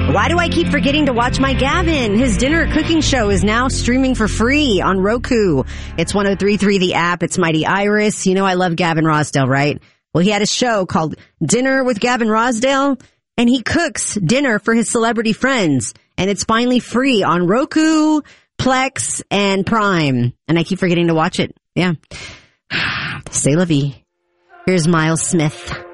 Why do I keep forgetting to watch my Gavin? His dinner cooking show is now streaming for free on Roku. It's 103.3 the app. It's Mighty Iris. You know I love Gavin Rossdale, right? Well, he had a show called Dinner with Gavin Rossdale, and he cooks dinner for his celebrity friends. And it's finally free on Roku, Plex, and Prime. And I keep forgetting to watch it. Yeah. C'est la vie. Here's Miles Smith.